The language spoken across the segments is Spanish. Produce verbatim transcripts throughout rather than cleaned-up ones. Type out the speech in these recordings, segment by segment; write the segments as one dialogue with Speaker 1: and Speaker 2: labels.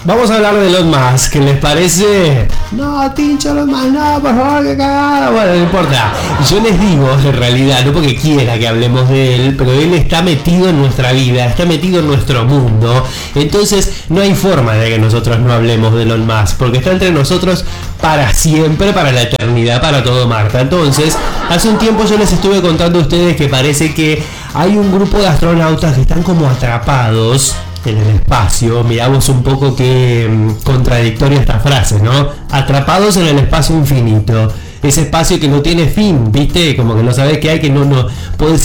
Speaker 1: Vamos a hablar de Elon Musk, ¿les parece? No, Tincho, Elon Musk, no, por favor, que cagada. Bueno, no importa. Yo les digo, en realidad, no porque quiera que hablemos de él, pero él está metido en nuestra vida, está metido en nuestro mundo. Entonces, no hay forma de que nosotros no hablemos de Elon Musk, porque está entre nosotros para siempre, para la eternidad, para todo, Marta. Entonces, hace un tiempo yo les estuve contando a ustedes que parece que hay un grupo de astronautas que están como atrapados en el espacio. Miramos un poco qué mmm, contradictoria esta frase, ¿no? Atrapados en el espacio infinito. Ese espacio que no tiene fin, ¿viste? Como que no sabes qué hay, que no, no puedes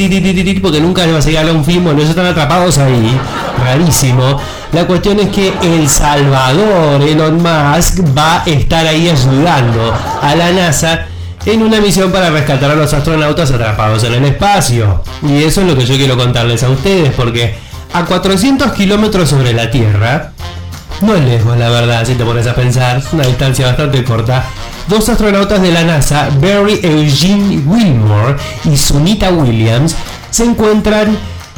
Speaker 1: ir porque nunca le vas a llegar a un fin. Bueno, ellos están atrapados ahí. Rarísimo. La cuestión es que el Salvador, Elon Musk, va a estar ahí ayudando a la NASA en una misión para rescatar a los astronautas atrapados en el espacio. Y eso es lo que yo quiero contarles a ustedes, porque a cuatrocientos kilómetros sobre la Tierra, no es lejos la verdad, si te pones a pensar, es una distancia bastante corta, dos astronautas de la NASA, Barry Eugene Wilmore y Sunita Williams, se encuentran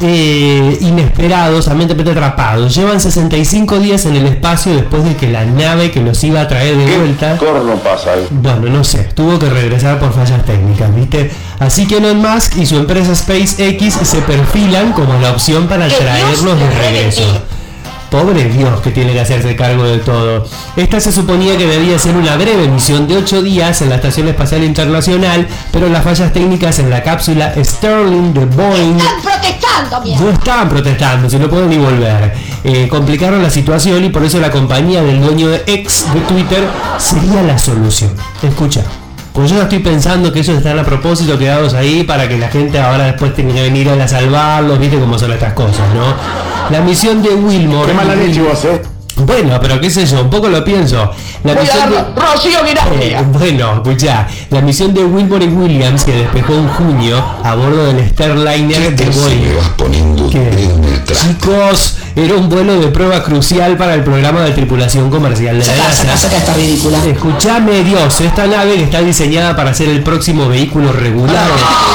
Speaker 1: eh, inesperados, amenamente atrapados. Llevan sesenta y cinco días en el espacio después de que la nave que los iba a traer de vuelta...
Speaker 2: ¿Qué corno pasa ahí?
Speaker 1: Bueno, no sé, tuvo que regresar por fallas técnicas, ¿viste? Así que Elon Musk y su empresa SpaceX se perfilan como la opción para traerlos de regreso. Pobre Dios que tiene que hacerse cargo de todo. Esta se suponía que debía ser una breve misión de ocho días en la Estación Espacial Internacional, pero las fallas técnicas en la cápsula Starlink de Boeing...
Speaker 3: ¡Están protestando, mierda!
Speaker 1: No están protestando, se no pueden ni volver. Eh, complicaron la situación y por eso la compañía del dueño de X de Twitter sería la solución. Escucha. Pues yo estoy pensando que ellos están a propósito quedados ahí para que la gente ahora después tenga que venir a salvarlos, viste cómo son estas cosas, ¿no? La misión de Wilmore...
Speaker 2: Qué mala leche vos, eh.
Speaker 1: Bueno, pero qué sé yo, un poco lo pienso. La
Speaker 3: Voy
Speaker 1: misión
Speaker 3: a
Speaker 1: de...
Speaker 3: dar Rocío Guirastia.
Speaker 1: Eh, bueno, escuchá, la misión de Wilmore y Williams que despegó en junio a bordo del Starliner de Boeing. Chicos, era un vuelo de prueba crucial para el programa de tripulación comercial de la NASA.
Speaker 3: Saca, saca esta ridícula.
Speaker 1: Escuchame, Dios, esta nave que está diseñada para ser el próximo vehículo regular.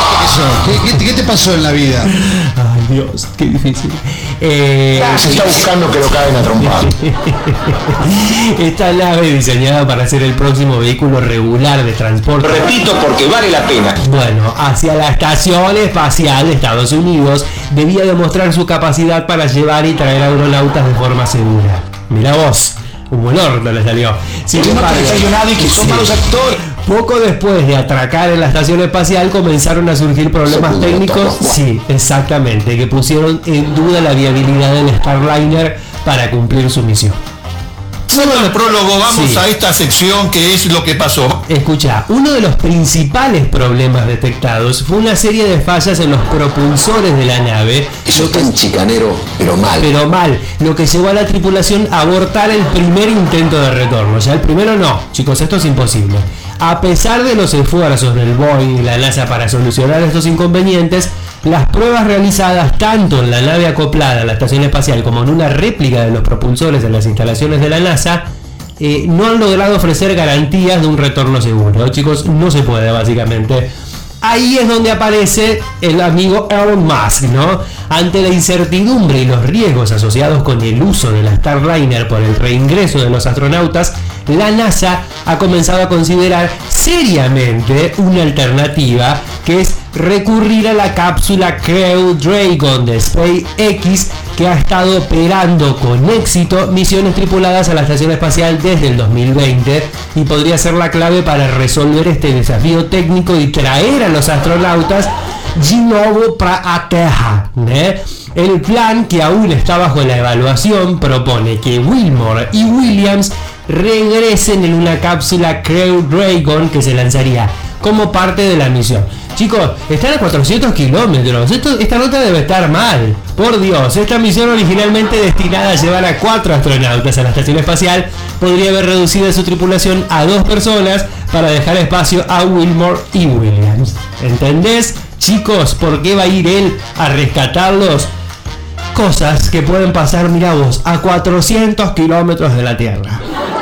Speaker 4: ¿Qué, qué, ¿Qué te pasó en la vida?
Speaker 1: Ay, Dios, qué difícil. Eh,
Speaker 2: Se está buscando que lo caen a trompar.
Speaker 1: Esta nave diseñada para ser el próximo vehículo regular de transporte.
Speaker 2: Repito porque vale la pena.
Speaker 1: Bueno, hacia la Estación Espacial de Estados Unidos debía demostrar su capacidad para llevar y traer astronautas de forma segura. Mirá vos, un buen orto le salió. Sin embargo,
Speaker 4: y que son
Speaker 1: sí.
Speaker 4: malos actores.
Speaker 1: Poco después de atracar en la estación espacial comenzaron a surgir problemas técnicos, sí, exactamente, que pusieron en duda la viabilidad del Starliner para cumplir su misión.
Speaker 4: Bueno, el prólogo, vamos
Speaker 1: sí.
Speaker 4: a esta sección que es lo que pasó.
Speaker 1: Escucha, uno de los principales problemas detectados fue una serie de fallas en los propulsores de la nave.
Speaker 5: Eso es tan chicanero, pero mal.
Speaker 1: Pero mal, lo que llevó a la tripulación a abortar el primer intento de retorno. Ya el primero no, chicos, esto es imposible. A pesar de los esfuerzos del Boeing y la NASA para solucionar estos inconvenientes, las pruebas realizadas tanto en la nave acoplada a la estación espacial como en una réplica de los propulsores en las instalaciones de la NASA eh, no han logrado ofrecer garantías de un retorno seguro. Chicos, no se puede básicamente. Ahí es donde aparece el amigo Elon Musk, ¿no? Ante la incertidumbre y los riesgos asociados con el uso de la Starliner por el reingreso de los astronautas, la NASA ha comenzado a considerar seriamente una alternativa, que es recurrir a la cápsula Crew Dragon de SpaceX, que ha estado operando con éxito misiones tripuladas a la estación espacial desde el dos mil veinte y podría ser la clave para resolver este desafío técnico y traer a los astronautas de nuevo para la Tierra, ¿eh? El plan, que aún está bajo la evaluación, propone que Wilmore y Williams regresen en una cápsula Crew Dragon que se lanzaría como parte de la misión. Chicos, están a cuatrocientos kilómetros. Esto, esta nota debe estar mal. Por Dios, esta misión originalmente destinada a llevar a cuatro astronautas a la estación espacial podría haber reducido su tripulación a dos personas para dejar espacio a Wilmore y Williams. ¿Entendés, chicos, por qué va a ir él a rescatarlos? Cosas que pueden pasar, mirá vos, a cuatrocientos kilómetros de la Tierra.